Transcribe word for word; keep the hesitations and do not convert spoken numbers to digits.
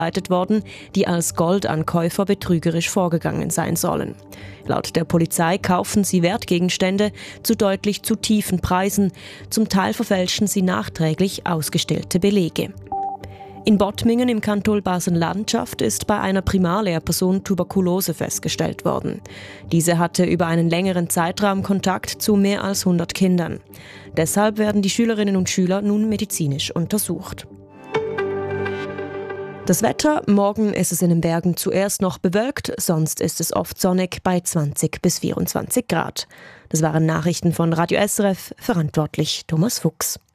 worden, die als Goldankäufer betrügerisch vorgegangen sein sollen. Laut der Polizei kaufen sie Wertgegenstände zu deutlich zu tiefen Preisen. Zum Teil verfälschen sie nachträglich ausgestellte Belege. In Bottmingen im Kanton Basel-Landschaft ist bei einer Primarlehrperson Tuberkulose festgestellt worden. Diese hatte über einen längeren Zeitraum Kontakt zu mehr als hundert Kindern. Deshalb werden die Schülerinnen und Schüler nun medizinisch untersucht. Das Wetter: Morgen ist es in den Bergen zuerst noch bewölkt, sonst ist es oft sonnig bei zwanzig bis vierundzwanzig Grad. Das waren Nachrichten von Radio S R F, verantwortlich Thomas Fuchs.